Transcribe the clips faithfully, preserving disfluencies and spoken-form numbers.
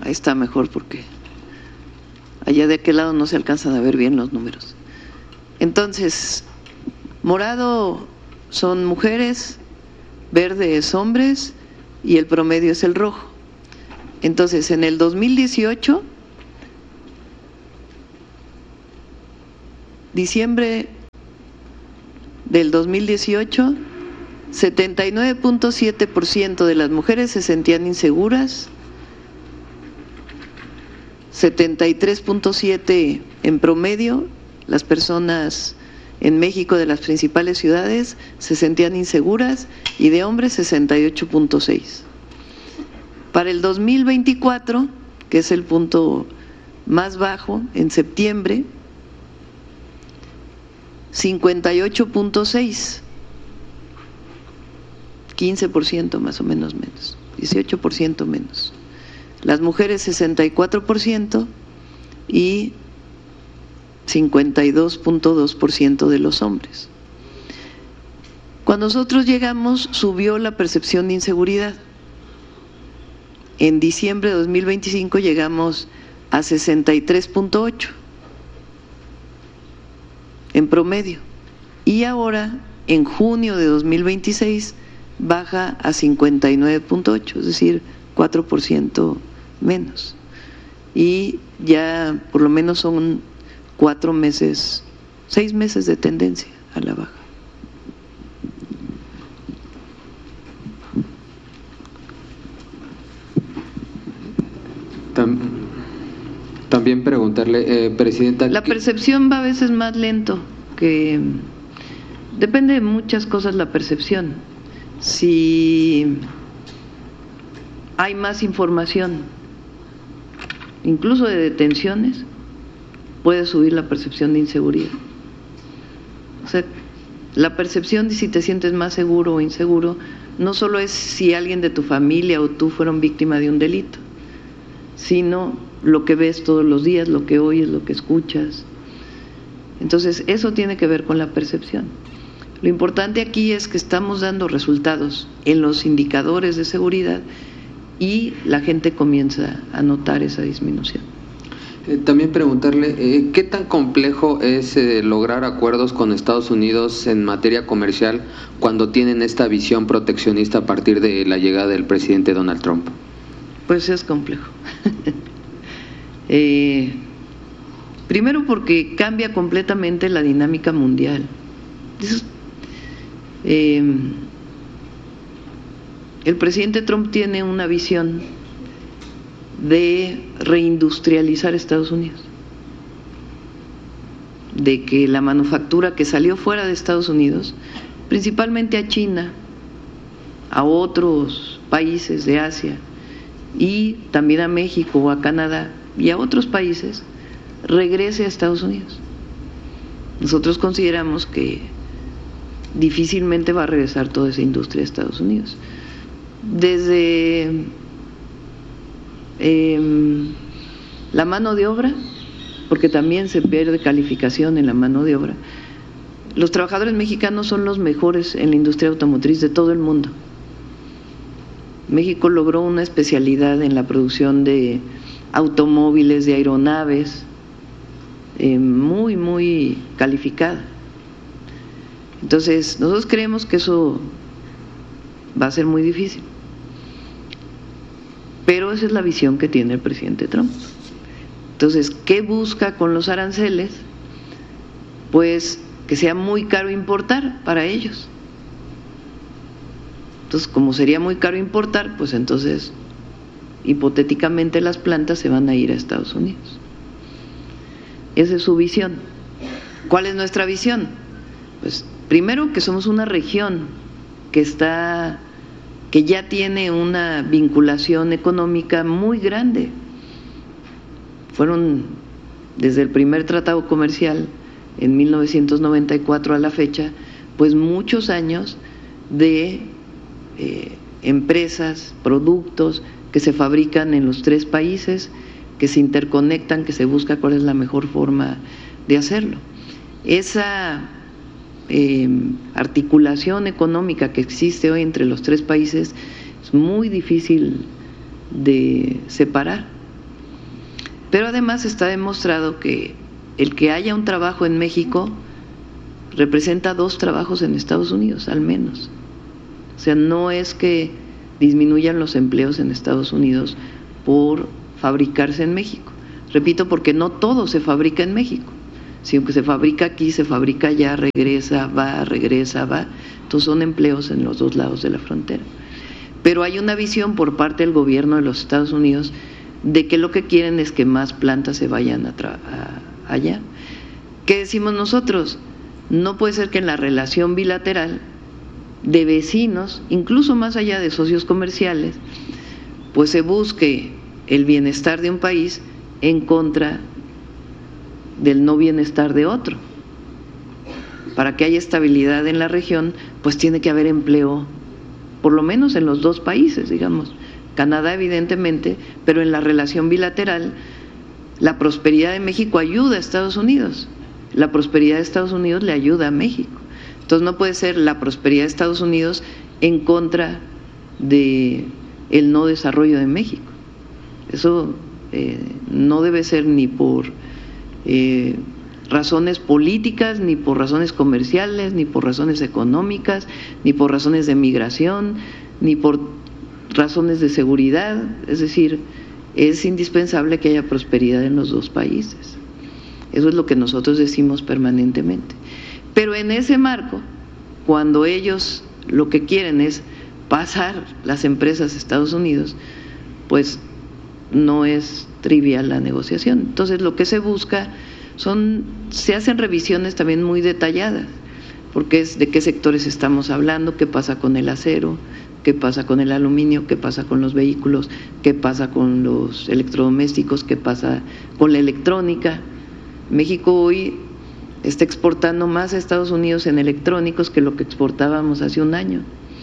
ahí está mejor porque allá de aquel lado no se alcanzan a ver bien los números. Entonces, morado son mujeres, verde es hombres y el promedio es el rojo. Entonces, en el dos mil dieciocho, diciembre del dos mil dieciocho, setenta y nueve punto siete por ciento de las mujeres se sentían inseguras, setenta y tres punto siete por ciento en promedio, las personas en México de las principales ciudades se sentían inseguras y de hombres sesenta y ocho punto seis por ciento. Para el dos mil veinticuatro, que es el punto más bajo, en septiembre, cincuenta y ocho punto seis por ciento. quince por ciento más o menos menos, dieciocho por ciento menos. Las mujeres sesenta y cuatro por ciento y cincuenta y dos punto dos por ciento de los hombres. Cuando nosotros llegamos, subió la percepción de inseguridad. En diciembre de dos mil veinticinco llegamos a sesenta y tres punto ocho en promedio. Y ahora, en junio de dos mil veintiséis, baja a cincuenta y nueve punto ocho, es decir, cuatro por ciento menos. Y ya por lo menos son cuatro meses, seis meses de tendencia a la baja. También preguntarle, eh, Presidenta… La percepción va a veces más lento, que depende de muchas cosas la percepción. Si hay más información, incluso de detenciones, puede subir la percepción de inseguridad. O sea, la percepción de si te sientes más seguro o inseguro no solo es si alguien de tu familia o tú fueron víctima de un delito, sino lo que ves todos los días, lo que oyes, lo que escuchas. Entonces, eso tiene que ver con la percepción. Lo importante aquí es que estamos dando resultados en los indicadores de seguridad y la gente comienza a notar esa disminución. Eh, también preguntarle, eh, ¿qué tan complejo es eh, lograr acuerdos con Estados Unidos en materia comercial cuando tienen esta visión proteccionista a partir de la llegada del presidente Donald Trump? Pues es complejo. eh, primero porque cambia completamente la dinámica mundial. Eso, eh, el presidente Trump tiene una visión de reindustrializar Estados Unidos, de que la manufactura que salió fuera de Estados Unidos, principalmente a China, a otros países de Asia y también a México o a Canadá y a otros países, regrese a Estados Unidos. Nosotros consideramos que difícilmente va a regresar toda esa industria a Estados Unidos. Desde eh, la mano de obra, porque también se pierde calificación en la mano de obra. Los trabajadores mexicanos son los mejores en la industria automotriz de todo el mundo. México logró una especialidad en la producción de automóviles, de aeronaves, eh, muy, muy calificada. Entonces, nosotros creemos que eso va a ser muy difícil. Pero esa es la visión que tiene el presidente Trump. Entonces, ¿qué busca con los aranceles? Pues que sea muy caro importar para ellos. Entonces, como sería muy caro importar, pues entonces, hipotéticamente las plantas se van a ir a Estados Unidos. Esa es su visión. ¿Cuál es nuestra visión? Pues primero que somos una región que está, que ya tiene una vinculación económica muy grande. Fueron desde el primer tratado comercial en mil novecientos noventa y cuatro a la fecha, pues muchos años de eh, empresas, productos que se fabrican en los tres países, que se interconectan, que se busca cuál es la mejor forma de hacerlo. Esa eh, articulación económica que existe hoy entre los tres países es muy difícil de separar. Pero además está demostrado que el que haya un trabajo en México representa dos trabajos en Estados Unidos, al menos. O sea, no es que disminuyan los empleos en Estados Unidos por fabricarse en México. Repito, porque no todo se fabrica en México. Si aunque se fabrica aquí, se fabrica allá, regresa, va, regresa, va. Entonces son empleos en los dos lados de la frontera. Pero hay una visión por parte del gobierno de los Estados Unidos de que lo que quieren es que más plantas se vayan a a, allá. ¿Qué decimos nosotros? No puede ser que en la relación bilateral de vecinos, incluso más allá de socios comerciales, pues se busque el bienestar de un país en contra del no bienestar de otro. Para que haya estabilidad en la región, pues tiene que haber empleo, por lo menos en los dos países, digamos. Canadá evidentemente, pero en la relación bilateral, la prosperidad de México ayuda a Estados Unidos, la prosperidad de Estados Unidos le ayuda a México. Entonces no puede ser la prosperidad de Estados Unidos en contra de el no desarrollo de México. Eso eh, no debe ser ni por eh, razones políticas, ni por razones comerciales, ni por razones económicas, ni por razones de migración, ni por razones de seguridad. Es decir, es indispensable que haya prosperidad en los dos países. Eso es lo que nosotros decimos permanentemente. Pero en ese marco, cuando ellos lo que quieren es pasar las empresas a Estados Unidos, pues no es trivial la negociación. Entonces lo que se busca son, se hacen revisiones también muy detalladas, porque es de qué sectores estamos hablando, qué pasa con el acero, qué pasa con el aluminio, qué pasa con los vehículos, qué pasa con los electrodomésticos, qué pasa con la electrónica. México hoy está exportando más a Estados Unidos en electrónicos que lo que exportábamos hace un año.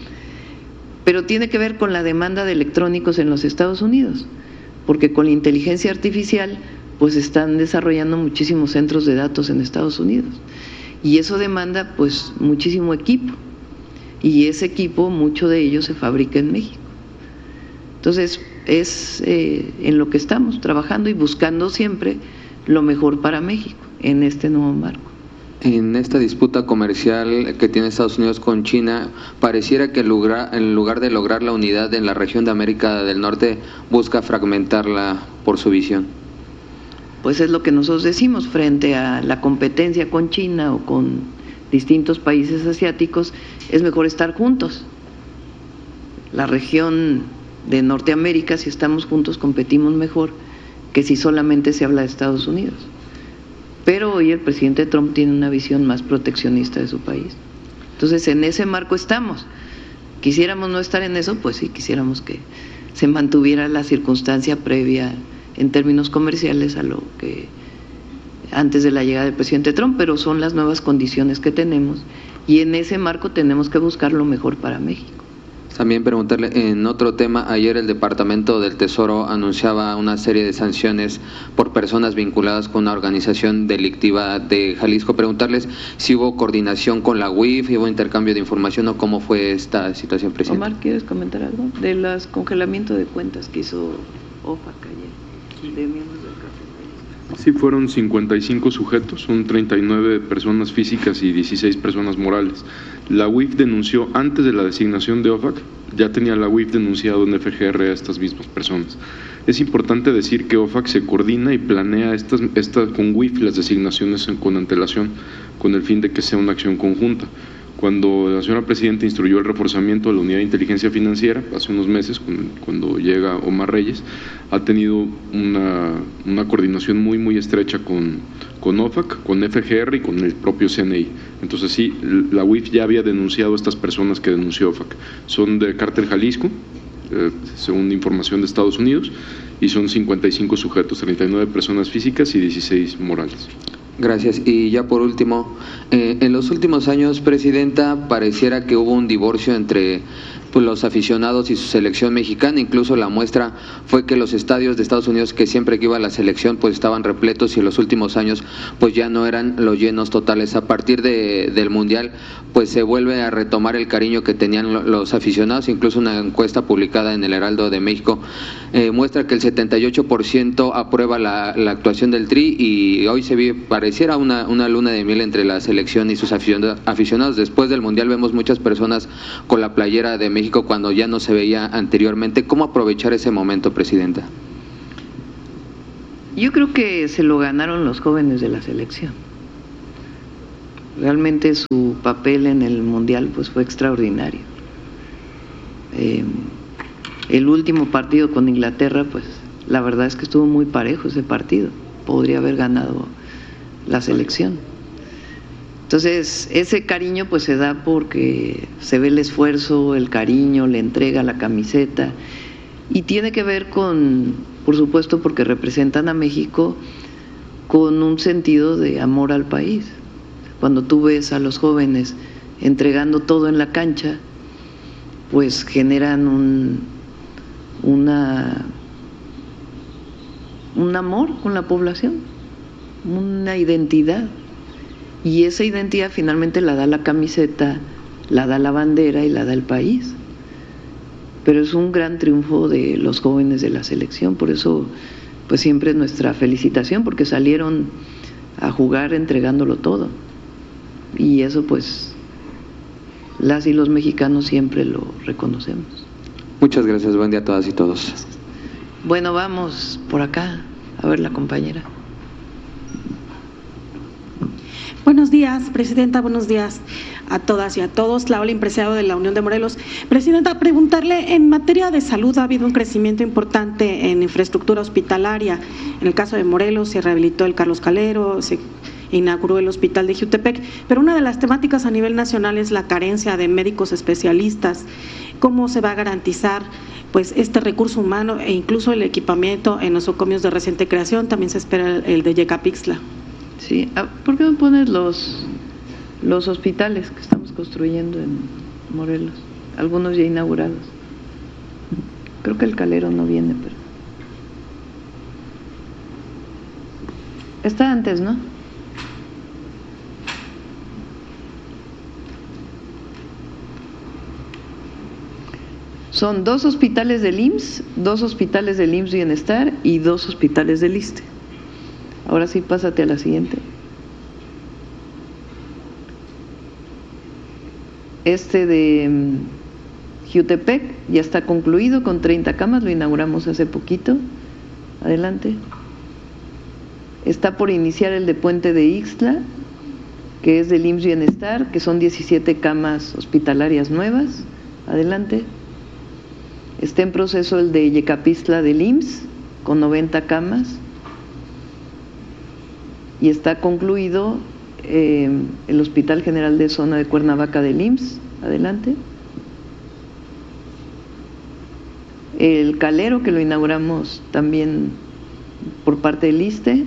Pero tiene que ver con la demanda de electrónicos en los Estados Unidos, porque con la inteligencia artificial pues están desarrollando muchísimos centros de datos en Estados Unidos y eso demanda pues muchísimo equipo y ese equipo, mucho de ello se fabrica en México. Entonces es eh, en lo que estamos trabajando y buscando siempre lo mejor para México en este nuevo marco. En esta disputa comercial que tiene Estados Unidos con China, pareciera que en lugar, en lugar de lograr la unidad en la región de América del Norte, busca fragmentarla por su visión. Pues es lo que nosotros decimos frente a la competencia con China o con distintos países asiáticos, es mejor estar juntos. La región de Norteamérica, si estamos juntos, competimos mejor que si solamente se habla de Estados Unidos. Pero hoy el presidente Trump tiene una visión más proteccionista de su país. Entonces, en ese marco estamos. Quisiéramos no estar en eso, pues sí, quisiéramos que se mantuviera la circunstancia previa en términos comerciales a lo que antes de la llegada del presidente Trump, pero son las nuevas condiciones que tenemos y en ese marco tenemos que buscar lo mejor para México. También preguntarle, en otro tema, ayer el Departamento del Tesoro anunciaba una serie de sanciones por personas vinculadas con una organización delictiva de Jalisco. Preguntarles si hubo coordinación con la U I F, hubo intercambio de información o cómo fue esta situación, presidente. Omar, ¿quieres comentar algo? De los congelamientos de cuentas que hizo O F A C ayer, de miembros del cártel. Sí, fueron cincuenta y cinco sujetos, son treinta y nueve personas físicas y dieciséis personas morales. La U I F denunció antes de la designación de O F A C, ya tenía la U I F denunciado en F G R a estas mismas personas. Es importante decir que O F A C se coordina y planea estas, estas con U I F las designaciones con antelación, con el fin de que sea una acción conjunta. Cuando la señora presidenta instruyó el reforzamiento de la unidad de inteligencia financiera, hace unos meses, cuando llega Omar Reyes, ha tenido una, una coordinación muy muy estrecha con, con O F A C, con F G R y con el propio C N I. Entonces sí, la U I F ya había denunciado a estas personas que denunció O F A C. Son del cártel Jalisco, eh, según información de Estados Unidos, y son cincuenta y cinco sujetos, treinta y nueve personas físicas y dieciséis morales. Gracias. Y ya por último, eh, en los últimos años, presidenta, pareciera que hubo un divorcio entre pues, los aficionados y su selección mexicana. Incluso la muestra fue que los estadios de Estados Unidos, que siempre que iba la selección pues estaban repletos, y en los últimos años pues ya no eran los llenos totales. A partir de, del Mundial pues se vuelve a retomar el cariño que tenían los aficionados. Incluso una encuesta publicada en el Heraldo de México eh, muestra que el setenta y ocho por ciento aprueba la, la actuación del Tri, y hoy se ve, pareciera una, una luna de miel entre la selección y sus aficionados. Después del Mundial vemos muchas personas con la playera de México cuando ya no se veía anteriormente. ¿Cómo aprovechar ese momento, Presidenta? Yo creo que se lo ganaron los jóvenes de la selección. Realmente su papel en el Mundial pues fue extraordinario. Eh, el último partido con Inglaterra, pues la verdad es que estuvo muy parejo ese partido. Podría haber ganado la selección. Entonces, ese cariño pues se da porque se ve el esfuerzo, el cariño, la entrega, la camiseta, y tiene que ver con, por supuesto, porque representan a México con un sentido de amor al país. Cuando tú ves a los jóvenes entregando todo en la cancha, pues generan un, una, un amor con la población, una identidad. Y esa identidad finalmente la da la camiseta, la da la bandera y la da el país. Pero es un gran triunfo de los jóvenes de la selección, por eso pues siempre es nuestra felicitación, porque salieron a jugar entregándolo todo. Y eso pues las y los mexicanos siempre lo reconocemos. Muchas gracias, buen día a todas y todos. Bueno, vamos por acá a ver la compañera. Buenos días, Presidenta, buenos días a todas y a todos. Laura, empresario de la Unión de Morelos. Presidenta, preguntarle, en materia de salud ha habido un crecimiento importante en infraestructura hospitalaria. En el caso de Morelos se rehabilitó el Carlos Calero, se inauguró el hospital de Jiutepec, pero una de las temáticas a nivel nacional es la carencia de médicos especialistas. ¿Cómo se va a garantizar pues este recurso humano e incluso el equipamiento en nosocomios de reciente creación? También se espera el, el de Yecapixtla. Sí, ¿por qué no pones los, los hospitales que estamos construyendo en Morelos? Algunos ya inaugurados. Creo que el Calero no viene, pero... Está antes, ¿no? Son dos hospitales del I M S S, dos hospitales del I M S S Bienestar y dos hospitales del ISSSTE. Ahora sí, pásate a la siguiente. Este de Jiutepec ya está concluido con treinta camas, lo inauguramos hace poquito. Adelante. Está por iniciar el de Puente de Ixtla, que es del I M S S Bienestar, que son diecisiete camas hospitalarias nuevas. Adelante. Está en proceso el de Yecapixtla del I M S S, con noventa camas. Y está concluido eh, el Hospital General de Zona de Cuernavaca del I M S S. Adelante. El Calero, que lo inauguramos también por parte del ISSSTE.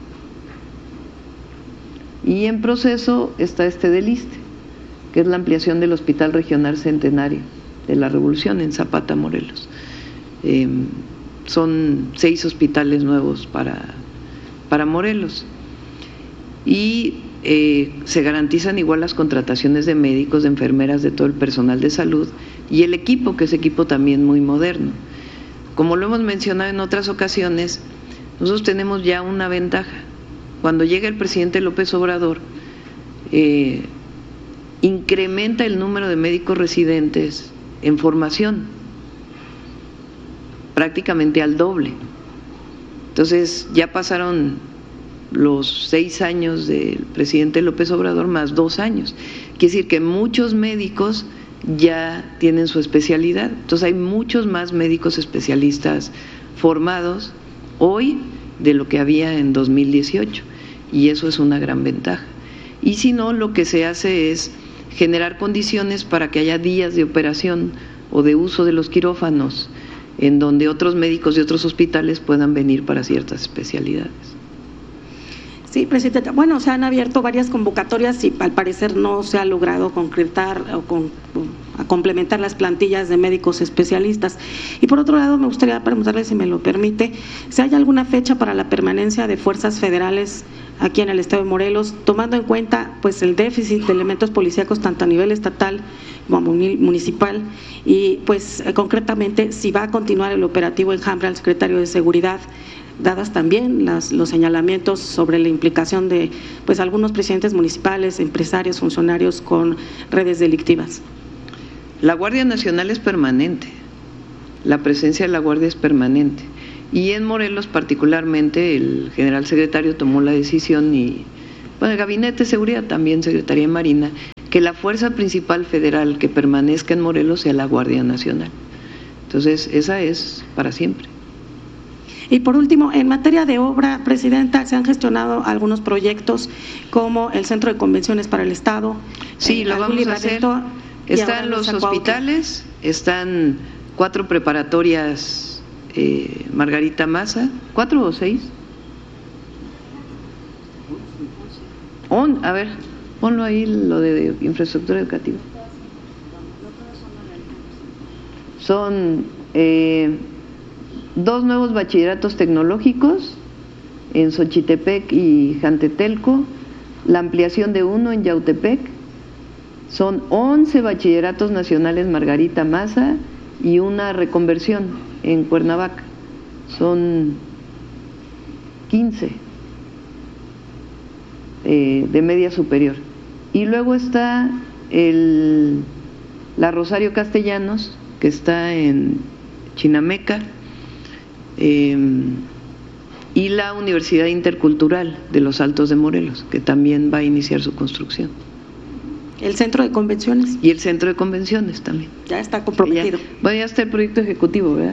Y en proceso está este del ISSSTE, que es la ampliación del Hospital Regional Centenario de la Revolución en Zapata, Morelos. Eh, son seis hospitales nuevos para, para Morelos. Y eh, se garantizan igual las contrataciones de médicos, de enfermeras, de todo el personal de salud y el equipo, que es equipo también muy moderno. Como lo hemos mencionado en otras ocasiones, nosotros tenemos ya una ventaja. Cuando llega el presidente López Obrador, eh, incrementa el número de médicos residentes en formación, prácticamente al doble. Entonces ya pasaron los seis años del presidente López Obrador más dos años. Quiere decir que muchos médicos ya tienen su especialidad. Entonces hay muchos más médicos especialistas formados hoy de lo que había en dos mil dieciocho, y eso es una gran ventaja. Y si no, lo que se hace es generar condiciones para que haya días de operación o de uso de los quirófanos en donde otros médicos de otros hospitales puedan venir para ciertas especialidades. Sí, Presidenta. Bueno, se han abierto varias convocatorias y al parecer no se ha logrado concretar o con, complementar las plantillas de médicos especialistas. Y por otro lado, me gustaría preguntarle, si me lo permite, si hay alguna fecha para la permanencia de fuerzas federales aquí en el estado de Morelos, tomando en cuenta pues el déficit de elementos policíacos tanto a nivel estatal como municipal, y pues concretamente si va a continuar el operativo Enjambre al secretario de Seguridad, dadas también las, los señalamientos sobre la implicación de pues algunos presidentes municipales, empresarios, funcionarios con redes delictivas. La Guardia Nacional es permanente, la presencia de la Guardia es permanente. Y en Morelos particularmente el general secretario tomó la decisión, y bueno, el Gabinete de Seguridad, también Secretaría de Marina, que la fuerza principal federal que permanezca en Morelos sea la Guardia Nacional. Entonces, esa es para siempre. Y por último, en materia de obra, Presidenta, se han gestionado algunos proyectos como el Centro de Convenciones para el Estado. Sí, lo vamos a hacer. Están los hospitales, están cuatro preparatorias Eh, Margarita Maza, ¿cuatro o seis? On, a ver, ponlo ahí lo de, de infraestructura educativa. Son eh, dos nuevos bachilleratos tecnológicos en Xochitepec y Jantetelco, la ampliación de uno en Yautepec, son once bachilleratos nacionales Margarita Maza y una reconversión en Cuernavaca, son quince eh, de media superior. Y luego está el, la Rosario Castellanos, que está en Chinameca, eh, y la Universidad Intercultural de los Altos de Morelos, que también va a iniciar su construcción. El Centro de Convenciones. Y el Centro de Convenciones también. Ya está comprometido. Ya, bueno, ya está el proyecto ejecutivo, ¿verdad?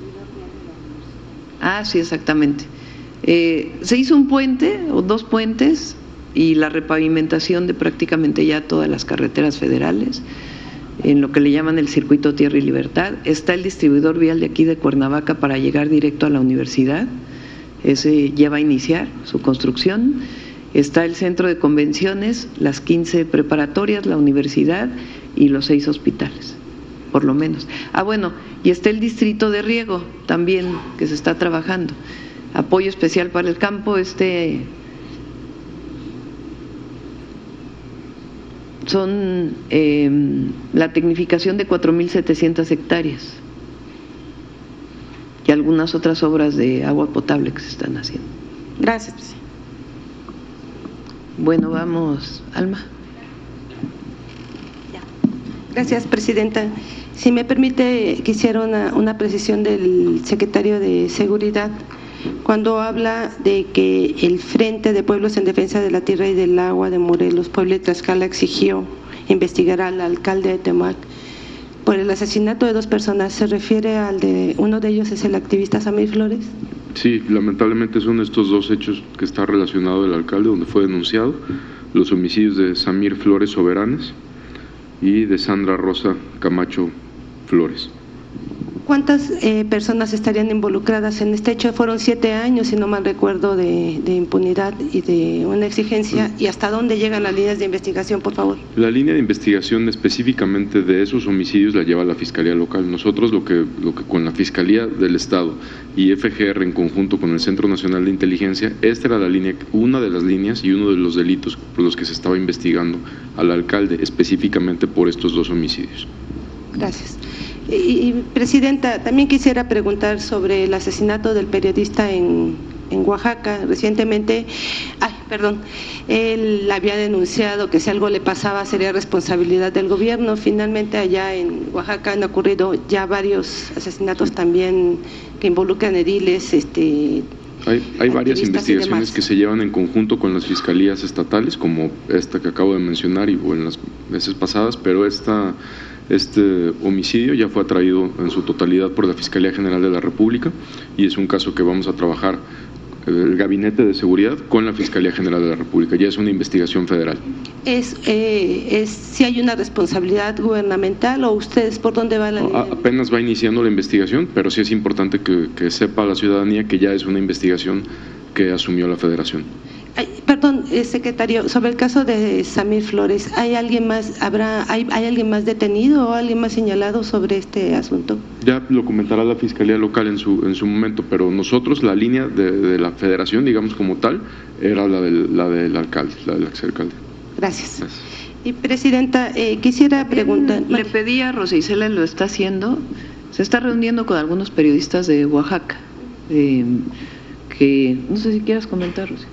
Ah, sí, exactamente. Eh, se hizo un puente o dos puentes y la repavimentación de prácticamente ya todas las carreteras federales, en lo que le llaman el Circuito Tierra y Libertad. Está el distribuidor vial de aquí de Cuernavaca para llegar directo a la universidad, ese ya va a iniciar su construcción. Está el Centro de Convenciones, las quince preparatorias, la universidad y los seis hospitales, por lo menos. Ah, bueno, y está el distrito de riego también, que se está trabajando. Apoyo especial para el campo, este son eh, la tecnificación de cuatro mil setecientas hectáreas y algunas otras obras de agua potable que se están haciendo. Gracias, presidente. Bueno, vamos, Alma. Gracias, Presidenta. Si me permite, quisiera una, una precisión del secretario de Seguridad. Cuando habla de que el Frente de Pueblos en Defensa de la Tierra y del Agua de Morelos, Puebla y Tlaxcala, exigió investigar al alcalde de Temac por el asesinato de dos personas, ¿se refiere al de uno de ellos es el activista Samir Flores? Sí, lamentablemente son estos dos hechos que está relacionado el alcalde, donde fue denunciado, los homicidios de Samir Flores Soberanes y de Sandra Rosa Camacho Flores. ¿Cuántas eh, personas estarían involucradas en este hecho? Fueron siete años, si no mal recuerdo, de, de impunidad y de una exigencia. ¿Y hasta dónde llegan las líneas de investigación, por favor? La línea de investigación específicamente de esos homicidios la lleva la Fiscalía Local. Nosotros lo que, lo que con la Fiscalía del Estado y F G R en conjunto con el Centro Nacional de Inteligencia, esta era la línea, una de las líneas y uno de los delitos por los que se estaba investigando al alcalde, específicamente por estos dos homicidios. Gracias. Y, y, Presidenta, también quisiera preguntar sobre el asesinato del periodista en, en Oaxaca. Recientemente, ay, perdón, él había denunciado que si algo le pasaba sería responsabilidad del gobierno. Finalmente, allá en Oaxaca han ocurrido ya varios asesinatos también que involucran ediles, este. Hay, hay varias investigaciones que se llevan en conjunto con las fiscalías estatales, como esta que acabo de mencionar y o en las veces pasadas, pero esta, este homicidio ya fue atraído en su totalidad por la Fiscalía General de la República y es un caso que vamos a trabajar el Gabinete de Seguridad con la Fiscalía General de la República. Ya es una investigación federal. ¿Es, eh, es si hay una responsabilidad gubernamental o ustedes por dónde va la línea? Apenas va iniciando la investigación, pero sí es importante que, que sepa la ciudadanía que ya es una investigación que asumió la Federación. Ay, perdón, eh, secretario, sobre el caso de Samir Flores, ¿hay alguien más, habrá, hay, hay alguien más detenido o alguien más señalado sobre este asunto? Ya lo comentará la Fiscalía Local en su en su momento, pero nosotros la línea de, de la Federación, digamos como tal, era la del, la del alcalde, la del exalcalde. Gracias. Gracias. Y Presidenta, eh, quisiera preguntar… Le pedí a Rosa Isela, lo está haciendo, se está reuniendo con algunos periodistas de Oaxaca, eh, que no sé si quieras comentar, Rosy.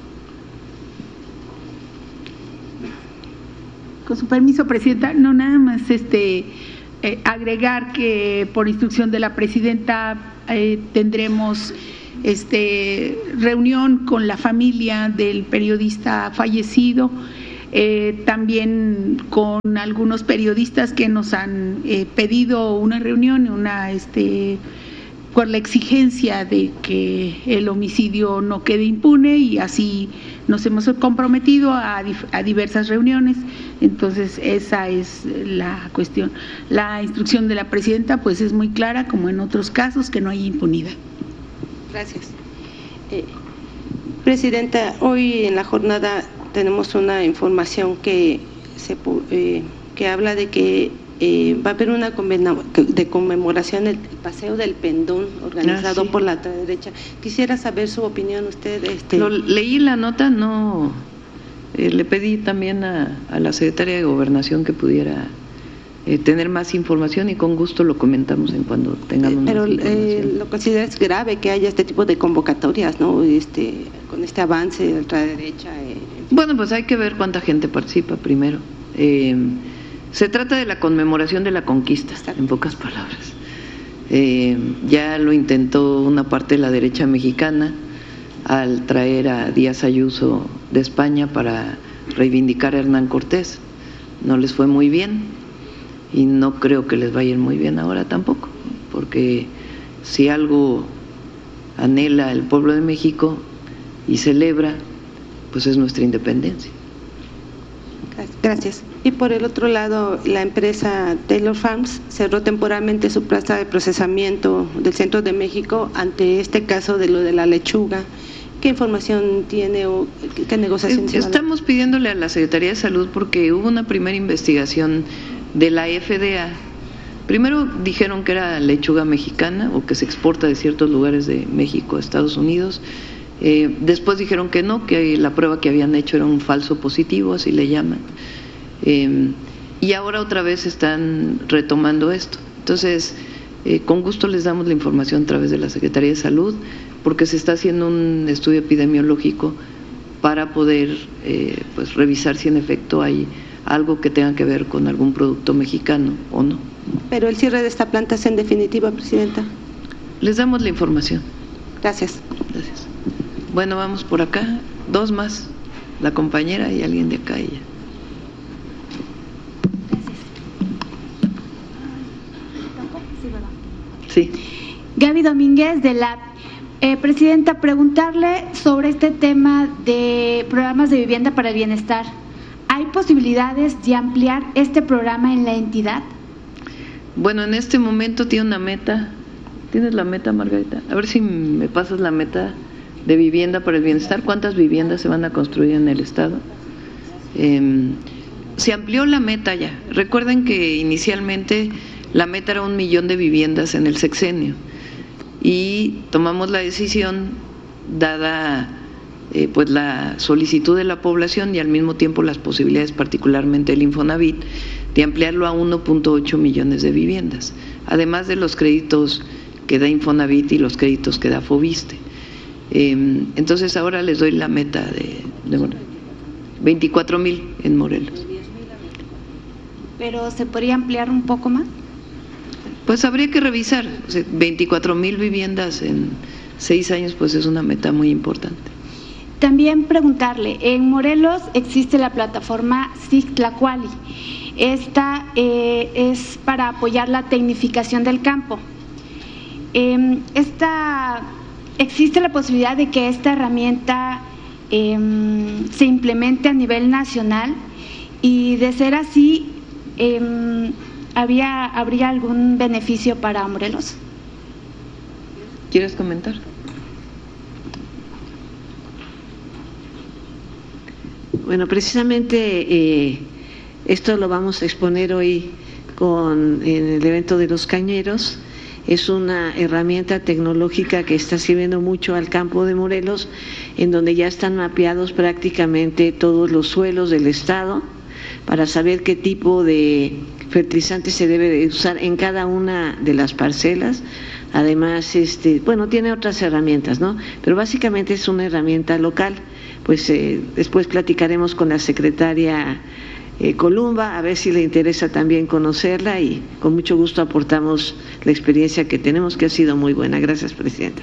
Con su permiso, Presidenta, no nada más este eh, agregar que por instrucción de la Presidenta eh, tendremos este reunión con la familia del periodista fallecido, eh, también con algunos periodistas que nos han eh, pedido una reunión, una este por la exigencia de que el homicidio no quede impune, y así nos hemos comprometido a, a diversas reuniones. Entonces esa es la cuestión. La instrucción de la Presidenta pues es muy clara, como en otros casos, que no hay impunidad. Gracias. Eh, Presidenta, hoy en la jornada tenemos una información que se eh, que habla de que eh, va a haber una de conmemoración el paseo del Pendón organizado ah, sí. por la derecha. Quisiera saber su opinión usted. Este... Lo, leí la nota, no eh, le pedí también a, a la Secretaria de Gobernación que pudiera eh, tener más información, y con gusto lo comentamos en cuando tengamos eh, pero más eh, lo consideras grave que haya este tipo de convocatorias, ¿no? Este, con este avance de la ultraderecha. Eh, bueno, pues hay que ver cuánta gente participa primero. Eh, se trata de la conmemoración de la conquista, en pocas palabras. Eh, ya lo intentó una parte de la derecha mexicana al traer a Díaz Ayuso de España para reivindicar a Hernán Cortés. No les fue muy bien, y no creo que les vaya a ir muy bien ahora tampoco, porque si algo anhela el pueblo de México y celebra, pues es nuestra independencia. Gracias. Y por el otro lado, la empresa Taylor Farms cerró temporalmente su plaza de procesamiento del centro de México ante este caso de lo de la lechuga. ¿Qué información tiene o qué negociación se va a dar? Estamos pidiéndole a la Secretaría de Salud, porque hubo una primera investigación de la F D A. Primero dijeron que era lechuga mexicana o que se exporta de ciertos lugares de México a Estados Unidos. Eh, después dijeron que no, que la prueba que habían hecho era un falso positivo, así le llaman. Eh, y ahora otra vez están retomando esto. Entonces, eh, con gusto les damos la información a través de la Secretaría de Salud, porque se está haciendo un estudio epidemiológico para poder eh, pues revisar si en efecto hay algo que tenga que ver con algún producto mexicano o no. Pero el cierre de esta planta es en definitiva, Presidenta. Les damos la información. Gracias. Gracias. Bueno, vamos por acá, dos más, la compañera y alguien de acá. Ella. Sí. Gaby Domínguez de la eh, Presidenta, preguntarle sobre este tema de programas de vivienda para el bienestar. ¿Hay posibilidades de ampliar este programa en la entidad? Bueno, en este momento tiene una meta. ¿Tienes la meta, Margarita? A ver si me pasas la meta de vivienda para el bienestar. ¿Cuántas viviendas se van a construir en el estado? Eh, se amplió la meta ya. Recuerden que inicialmente la meta era un millón de viviendas en el sexenio, y tomamos la decisión, dada eh, pues la solicitud de la población y al mismo tiempo las posibilidades, particularmente el Infonavit, de ampliarlo a uno punto ocho millones de viviendas, además de los créditos que da Infonavit y los créditos que da Fobiste. Eh, entonces ahora les doy la meta de, de veinticuatro mil en Morelos. ¿Pero se podría ampliar un poco más? Pues habría que revisar. O sea, veinticuatro mil viviendas en seis años, pues es una meta muy importante. También preguntarle, en Morelos existe la plataforma Cictlacuali. Esta eh, es para apoyar la tecnificación del campo. Eh, esta, ¿Existe la posibilidad de que esta herramienta eh, se implemente a nivel nacional? Y de ser así, eh, ¿había, ¿habría algún beneficio para Morelos? ¿Quieres comentar? Bueno, precisamente eh, esto lo vamos a exponer hoy con en el evento de los cañeros. Es una herramienta tecnológica que está sirviendo mucho al campo de Morelos, en donde ya están mapeados prácticamente todos los suelos del estado para saber qué tipo de fertilizante se debe de usar en cada una de las parcelas. Además, este, bueno, tiene otras herramientas, ¿no? Pero básicamente es una herramienta local. Pues eh, después platicaremos con la secretaria Eh, Columba, a ver si le interesa también conocerla, y con mucho gusto aportamos la experiencia que tenemos, que ha sido muy buena. Gracias, Presidenta.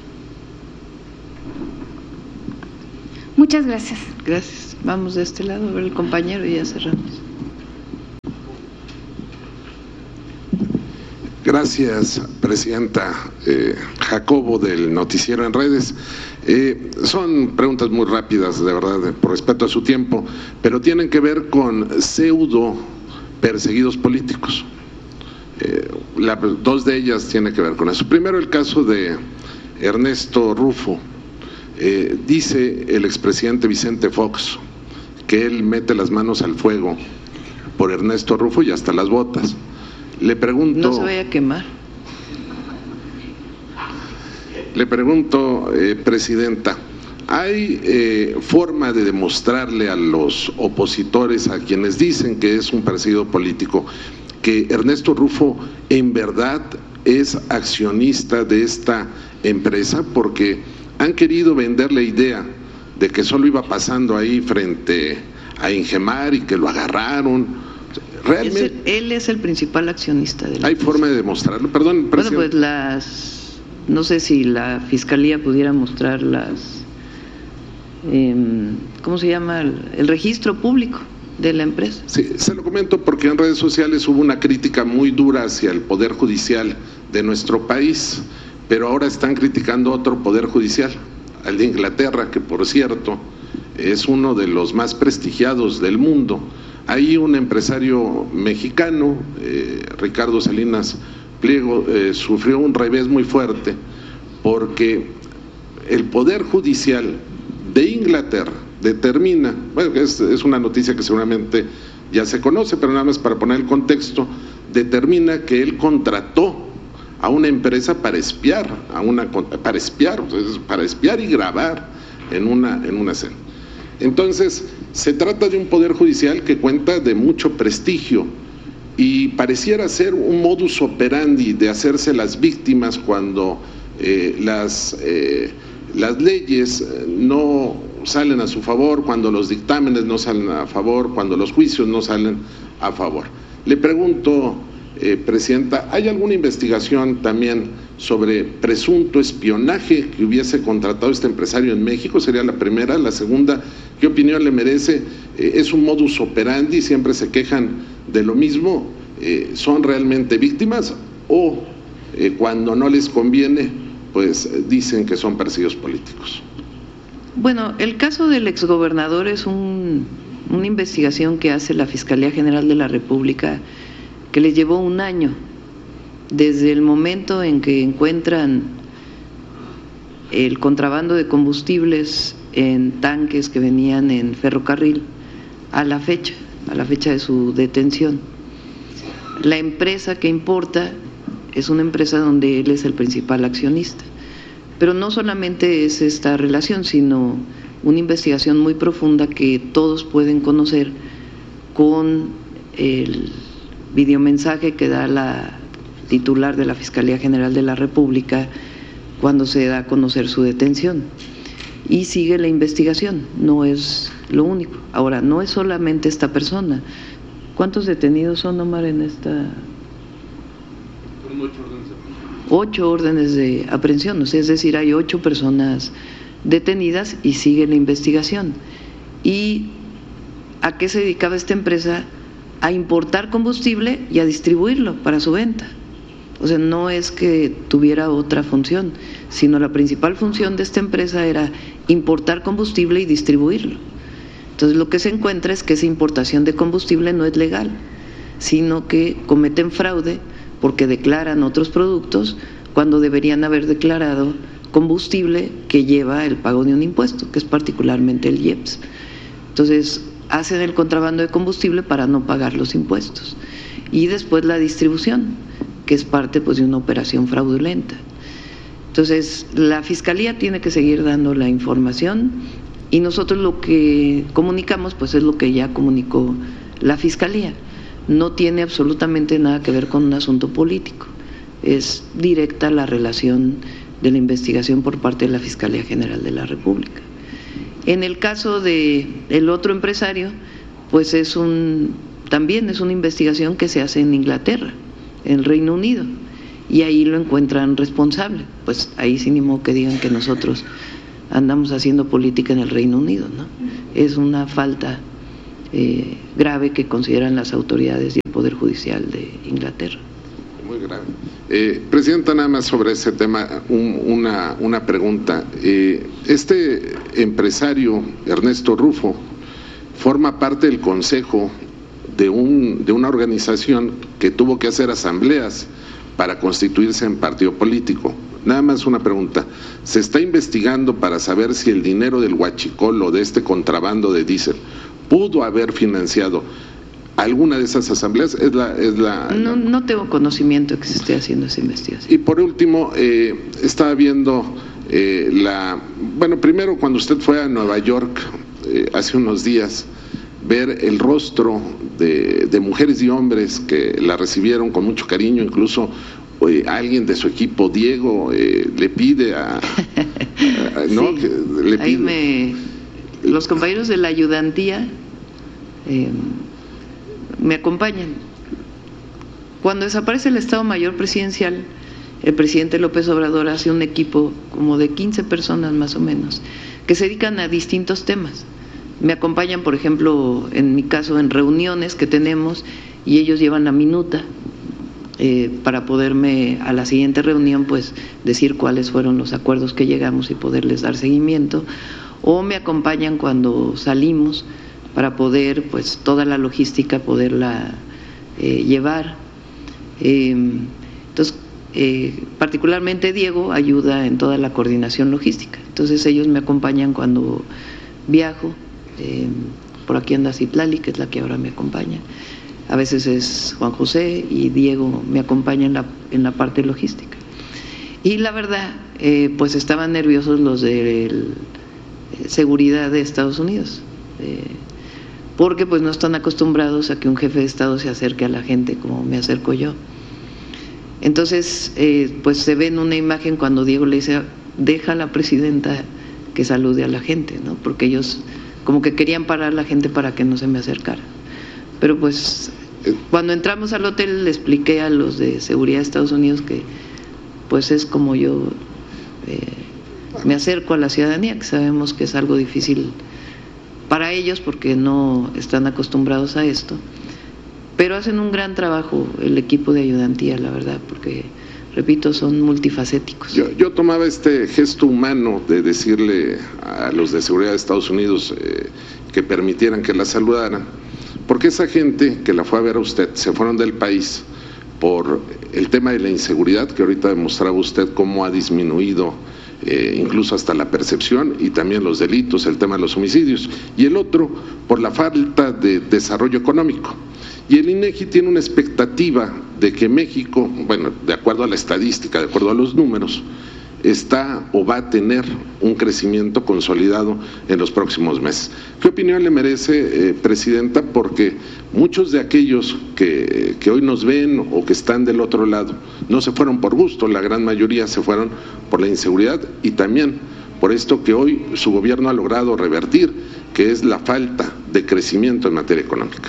Muchas gracias. Gracias. Vamos de este lado a ver el compañero y ya cerramos. Gracias, Presidenta. Eh, Jacobo, del Noticiero en Redes. Eh, son preguntas muy rápidas, de verdad, por respeto a su tiempo, pero tienen que ver con pseudo perseguidos políticos. Eh, la, dos de ellas tienen que ver con eso. Primero, el caso de Ernesto Rufo. Eh, dice el expresidente Vicente Fox que él mete las manos al fuego por Ernesto Rufo y hasta las botas. Le pregunto… No se vaya a quemar. Le pregunto, eh, Presidenta, ¿hay eh, forma de demostrarle a los opositores, a quienes dicen que es un perseguido político, que Ernesto Rufo en verdad es accionista de esta empresa? Porque han querido vender la idea de que solo iba pasando ahí frente a Ingemar y que lo agarraron. Realmente, es el, él es el principal accionista de la ¿hay empresa. Forma de demostrarlo? Perdón, Presidente. Bueno, pues las… No sé si la Fiscalía pudiera mostrar las… Eh, ¿Cómo se llama? El, el registro público de la empresa. Sí, se lo comento porque en redes sociales hubo una crítica muy dura hacia el Poder Judicial de nuestro país, pero ahora están criticando otro Poder Judicial, al de Inglaterra, que por cierto es uno de los más prestigiados del mundo. Hay un empresario mexicano, eh, Ricardo Salinas Pliego, eh, sufrió un revés muy fuerte porque el Poder Judicial de Inglaterra determina, bueno, es, es una noticia que seguramente ya se conoce, pero nada más para poner el contexto, determina que él contrató a una empresa para espiar, a una para espiar, para espiar y grabar en una en una escena. Entonces, se trata de un Poder Judicial que cuenta de mucho prestigio y pareciera ser un modus operandi de hacerse las víctimas cuando eh, las, eh, las leyes no salen a su favor, cuando los dictámenes no salen a favor, cuando los juicios no salen a favor. Le pregunto, eh, Presidenta, ¿hay alguna investigación también sobre presunto espionaje que hubiese contratado este empresario en México? Sería la primera. La segunda, ¿qué opinión le merece? Eh, ¿Es un modus operandi? ¿Siempre se quejan de lo mismo? Eh, ¿Son realmente víctimas o eh, cuando no les conviene, pues eh, dicen que son perseguidos políticos? Bueno, el caso del exgobernador es un, una investigación que hace la Fiscalía General de la República, que le llevó un año, desde el momento en que encuentran el contrabando de combustibles en tanques que venían en ferrocarril a la fecha, a la fecha de su detención. La empresa que importa es una empresa donde él es el principal accionista, pero no solamente es esta relación, sino una investigación muy profunda que todos pueden conocer con el videomensaje que da la titular de la Fiscalía General de la República cuando se da a conocer su detención. Y sigue la investigación, no es lo único. Ahora, no es solamente esta persona. ¿Cuántos detenidos son, Omar, en esta? Son ocho órdenes de aprehensión. Ocho órdenes de aprehensión, o sea, es decir, hay ocho personas detenidas y sigue la investigación. ¿Y a qué se dedicaba esta empresa? A importar combustible y a distribuirlo para su venta. O sea, no es que tuviera otra función, sino la principal función de esta empresa era importar combustible y distribuirlo. Entonces, lo que se encuentra es que esa importación de combustible no es legal, sino que cometen fraude porque declaran otros productos cuando deberían haber declarado combustible que lleva el pago de un impuesto, que es particularmente el I E P S. Entonces, hacen el contrabando de combustible para no pagar los impuestos. Y después la distribución, que es parte pues de una operación fraudulenta. Entonces, la Fiscalía tiene que seguir dando la información y nosotros lo que comunicamos pues es lo que ya comunicó la Fiscalía. No tiene absolutamente nada que ver con un asunto político. Es directa la relación de la investigación por parte de la Fiscalía General de la República. En el caso de el otro empresario, pues es un también es una investigación que se hace en Inglaterra, en el Reino Unido, y ahí lo encuentran responsable. Pues ahí sí ni modo que digan que nosotros andamos haciendo política en el Reino Unido, ¿no? Es una falta eh, grave que consideran las autoridades y el Poder Judicial de Inglaterra. Muy grave. Eh, Presidenta, nada más sobre ese tema, un, una, una pregunta. Eh, este empresario, Ernesto Rufo, forma parte del consejo de, un, de una organización que tuvo que hacer asambleas para constituirse en partido político. Nada más una pregunta. ¿Se está investigando para saber si el dinero del huachicol o de este contrabando de diésel pudo haber financiado alguna de esas asambleas? Es la, es la, no, no tengo conocimiento de que se esté haciendo esa investigación. Y por último, eh, estaba viendo eh, la, bueno, primero cuando usted fue a Nueva York eh, hace unos días, ver el rostro de, de mujeres y hombres que la recibieron con mucho cariño, incluso eh, alguien de su equipo, Diego, eh, le pide a, a ¿no? Sí, que le pide, ahí me, los compañeros de la ayudantía eh, me acompañan. Cuando desaparece el Estado Mayor Presidencial, el presidente López Obrador hace un equipo como de quince personas más o menos, que se dedican a distintos temas. Me acompañan, por ejemplo, en mi caso, en reuniones que tenemos y ellos llevan la minuta eh, para poderme a la siguiente reunión pues decir cuáles fueron los acuerdos que llegamos y poderles dar seguimiento, o me acompañan cuando salimos para poder pues toda la logística poderla eh, llevar. Eh, entonces, eh, particularmente Diego ayuda en toda la coordinación logística, entonces ellos me acompañan cuando viajo. Eh, por aquí anda Citlali, que es la que ahora me acompaña, a veces es Juan José y Diego me acompaña en la, en la parte logística. Y la verdad, eh, pues estaban nerviosos los de el, seguridad de Estados Unidos, eh, porque pues no están acostumbrados a que un jefe de Estado se acerque a la gente como me acerco yo. Entonces, eh, pues se ve en una imagen cuando Diego le dice, deja a la presidenta que salude a la gente, ¿no? Porque ellos como que querían parar a la gente para que no se me acercara. Pero pues cuando entramos al hotel le expliqué a los de seguridad de Estados Unidos que pues es como yo eh, me acerco a la ciudadanía, que sabemos que es algo difícil para ellos porque no están acostumbrados a esto, pero hacen un gran trabajo el equipo de ayudantía, la verdad, porque repito, son multifacéticos. Yo, yo tomaba este gesto humano de decirle a los de seguridad de Estados Unidos eh, que permitieran que la saludaran, porque esa gente que la fue a ver a usted se fueron del país por el tema de la inseguridad, que ahorita demostraba usted cómo ha disminuido eh, incluso hasta la percepción, y también los delitos, el tema de los homicidios, y el otro por la falta de desarrollo económico. Y el INEGI tiene una expectativa de que México, bueno, de acuerdo a la estadística, de acuerdo a los números, está o va a tener un crecimiento consolidado en los próximos meses. ¿Qué opinión le merece, eh, Presidenta? Porque muchos de aquellos que, que hoy nos ven o que están del otro lado no se fueron por gusto, la gran mayoría se fueron por la inseguridad y también por esto que hoy su gobierno ha logrado revertir, que es la falta de crecimiento en materia económica.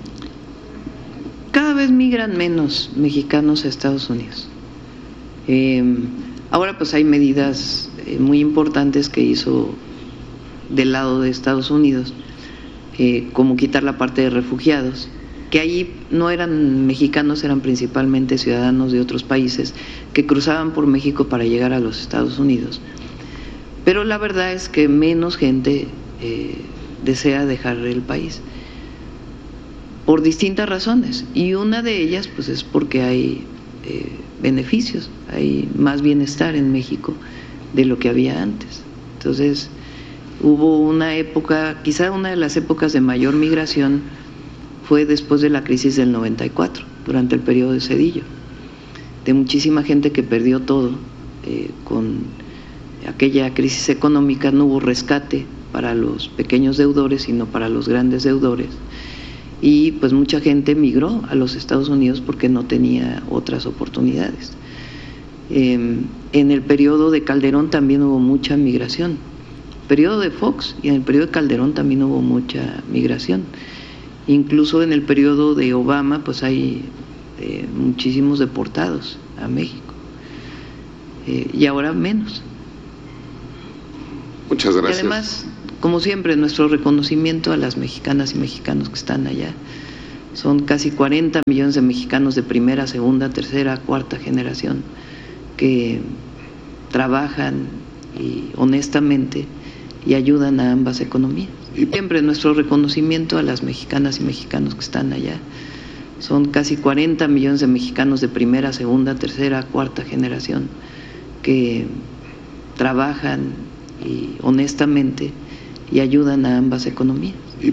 Cada vez migran menos mexicanos a Estados Unidos. Eh, ahora pues hay medidas eh, muy importantes que hizo del lado de Estados Unidos, eh, como quitar la parte de refugiados, que allí no eran mexicanos, eran principalmente ciudadanos de otros países que cruzaban por México para llegar a los Estados Unidos. Pero la verdad es que menos gente eh, desea dejar el país, por distintas razones, y una de ellas pues es porque hay eh, beneficios, hay más bienestar en México de lo que había antes. Entonces, Hubo una época, quizá una de las épocas de mayor migración fue después de la crisis del noventa y cuatro, durante el periodo de Zedillo, de muchísima gente que perdió todo. Eh, con aquella crisis económica no hubo rescate para los pequeños deudores, sino para los grandes deudores, y pues mucha gente migró a los Estados Unidos porque no tenía otras oportunidades. Eh, en el periodo de Calderón también hubo mucha migración, periodo de Fox, y en el periodo de Calderón también hubo mucha migración. Incluso en el periodo de Obama pues hay eh, muchísimos deportados a México, eh, y ahora menos. Muchas gracias. Y además, como siempre, nuestro reconocimiento a las mexicanas y mexicanos que están allá. Son casi cuarenta millones de mexicanos de primera, segunda, tercera, cuarta generación que trabajan y honestamente y ayudan a ambas economías. Y siempre nuestro reconocimiento a las mexicanas y mexicanos que están allá. Son casi cuarenta millones de mexicanos de primera, segunda, tercera, cuarta generación que trabajan y honestamente y ayudan a ambas economías.